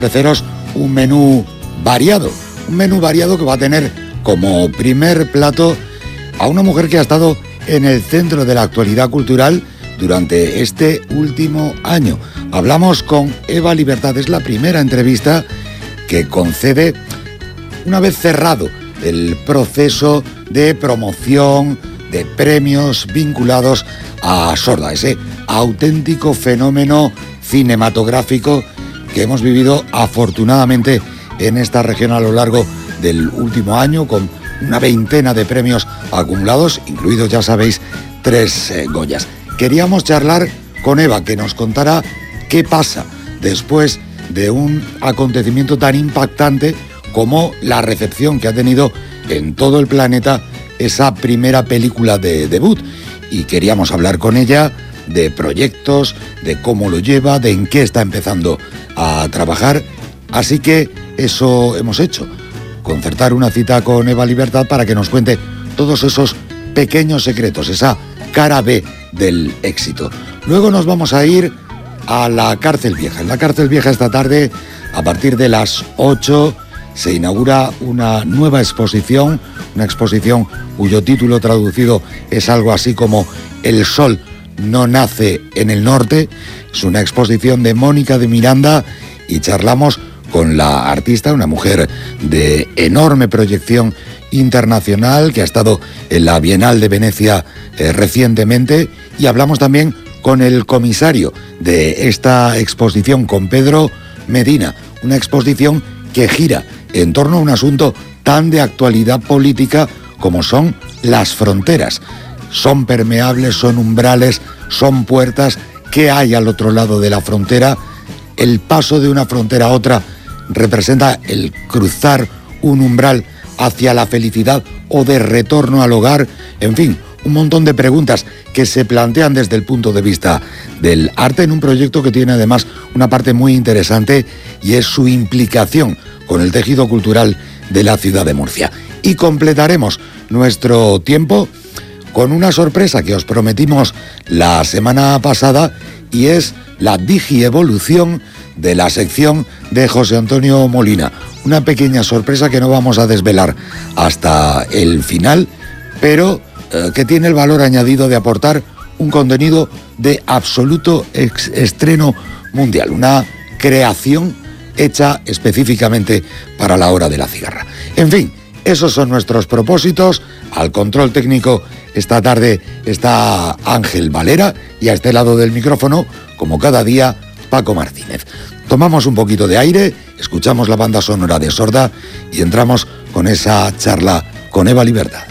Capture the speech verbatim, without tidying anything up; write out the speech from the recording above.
ofreceros un menú variado, un menú variado que va a tener como primer plato a una mujer que ha estado en el centro de la actualidad cultural durante este último año. Hablamos con Eva Libertad, es la primera entrevista que concede una vez cerrado el proceso de promoción de premios vinculados a Sorda, ese auténtico fenómeno cinematográfico que hemos vivido afortunadamente en esta región a lo largo del último año, con una veintena de premios acumulados, incluidos, ya sabéis, tres eh, Goyas. Queríamos charlar con Eva, que nos contara qué pasa después de un acontecimiento tan impactante como la recepción que ha tenido en todo el planeta esa primera película de debut. Y queríamos hablar con ella de proyectos, de cómo lo lleva, de en qué está empezando a trabajar. Así que eso hemos hecho, concertar una cita con Eva Libertad para que nos cuente todos esos pequeños secretos, esa cara B del éxito. Luego nos vamos a ir a la Cárcel Vieja. En la Cárcel Vieja esta tarde, a partir de las ocho, se inaugura una nueva exposición, una exposición cuyo título traducido es algo así como El sol no nace en el norte. Es una exposición de Mónica de Miranda y charlamos con la artista, una mujer de enorme proyección internacional que ha estado en la Bienal de Venecia eh, recientemente, y hablamos también con el comisario de esta exposición, con Pedro Medina, una exposición que gira en torno a un asunto tan de actualidad política como son las fronteras. Son permeables, son umbrales, son puertas. ¿Qué hay al otro lado de la frontera? El paso de una frontera a otra representa el cruzar un umbral hacia la felicidad o de retorno al hogar. En fin, un montón de preguntas que se plantean desde el punto de vista del arte en un proyecto que tiene además una parte muy interesante, y es su implicación con el tejido cultural de la ciudad de Murcia. Y completaremos nuestro tiempo con una sorpresa que os prometimos la semana pasada, y es la digievolución de la sección de José Antonio Molina. Una pequeña sorpresa que no vamos a desvelar hasta el final, pero eh, que tiene el valor añadido de aportar un contenido de absoluto ex- estreno mundial, una creación hecha específicamente para la hora de la cigarra. En fin, esos son nuestros propósitos. Al control técnico esta tarde está Ángel Valera, y a este lado del micrófono, como cada día, Paco Martínez. Tomamos un poquito de aire, escuchamos la banda sonora de Sorda y entramos con esa charla con Eva Libertad.